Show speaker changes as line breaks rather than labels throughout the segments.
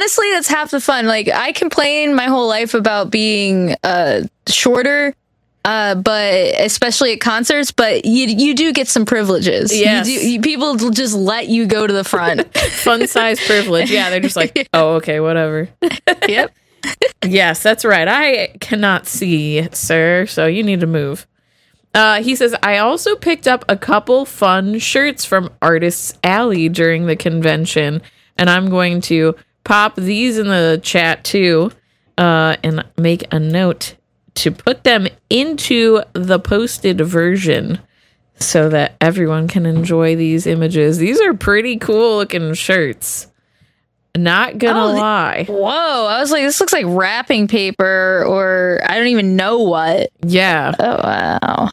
honestly, that's half the fun. Like, I complain my whole life about being shorter, but especially at concerts. But you do get some privileges.
Yes.
People just let you go to the front.
Fun size privilege. Yeah, they're just like, oh, okay, whatever.
Yep.
Yes, that's right. I cannot see, sir, so you need to move. He says, I also picked up a couple fun shirts from Artists Alley during the convention, and I'm going to pop these in the chat too, and make a note to put them into the posted version so that everyone can enjoy these images. These are pretty cool looking shirts. Not gonna lie.
Whoa, I was like, this looks like wrapping paper, or I don't even know what.
Yeah.
Oh, wow.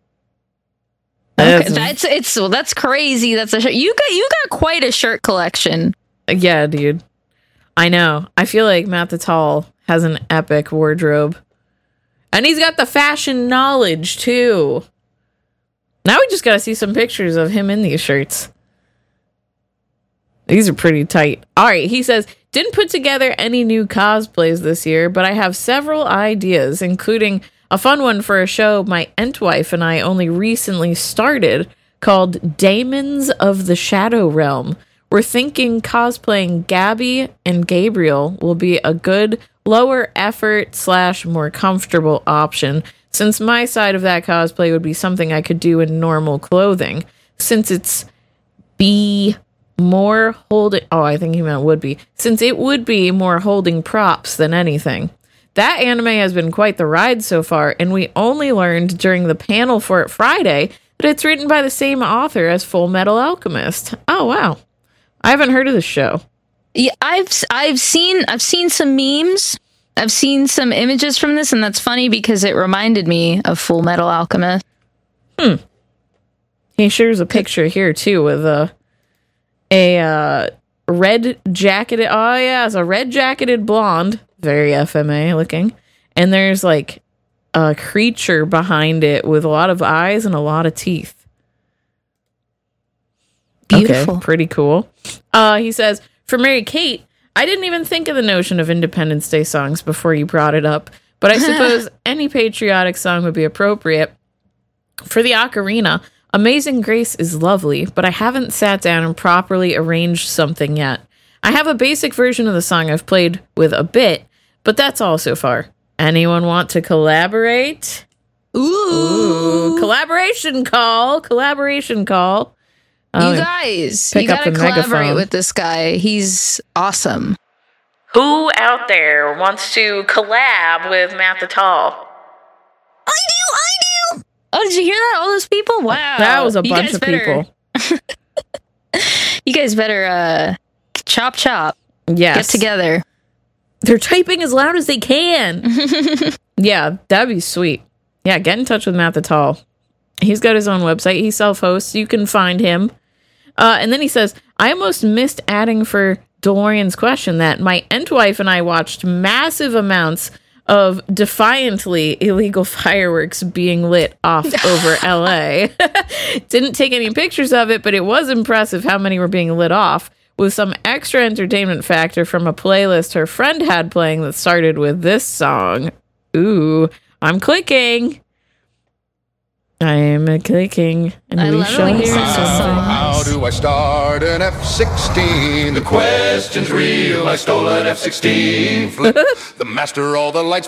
Okay, that's crazy. That's a shirt. You got quite a shirt collection.
Yeah, dude. I know. I feel like Matt the Tall has an epic wardrobe. And he's got the fashion knowledge, too. Now we just gotta see some pictures of him in these shirts. These are pretty tight. All right, he says, didn't put together any new cosplays this year, but I have several ideas, including a fun one for a show my Entwife and I only recently started called Daemons of the Shadow Realm. We're thinking cosplaying Gabby and Gabriel will be a good lower effort / more comfortable option, since my side of that cosplay would be something I could do in normal clothing, since it's more holding... Oh, I think he meant would be. Since it would be more holding props than anything. That anime has been quite the ride so far, and we only learned during the panel for it Friday that it's written by the same author as Full Metal Alchemist. Oh, wow. I haven't heard of this show.
Yeah, I've seen some memes. I've seen some images from this, and that's funny because it reminded me of Full Metal Alchemist.
He shares a picture here, too, with a red jacketed... Oh, yeah, it's a red jacketed blonde. Very FMA looking. And there's like a creature behind it with a lot of eyes and a lot of teeth.
Beautiful.
Okay, pretty cool. He says, for Mary Kate, I didn't even think of the notion of Independence Day songs before you brought it up, but I suppose any patriotic song would be appropriate. For the ocarina, Amazing Grace is lovely, but I haven't sat down and properly arranged something yet. I have a basic version of the song I've played with a bit, but that's all so far. Anyone want to collaborate? Ooh. Collaboration call. You
guys, you gotta collaborate with this guy. He's awesome.
Who out there wants to collab with Matt the Tall?
I do! Oh, did you hear that? All those people? Wow.
That was a bunch of people.
You guys better chop.
Yes.
Get together.
They're typing as loud as they can. Yeah, that'd be sweet. Yeah, get in touch with Matt the Tall. He's got his own website. He self-hosts. You can find him. And then he says, I almost missed adding for DeLorean's question that my Entwife and I watched massive amounts of defiantly illegal fireworks being lit off over LA. Didn't take any pictures of it, but it was impressive how many were being lit off, with some extra entertainment factor from a playlist her friend had playing that started with this song. Ooh, I'm clicking. I am clicking, and we shall hear
How do I start an F-16? The question's real. I stole an F-16. The master, all the lights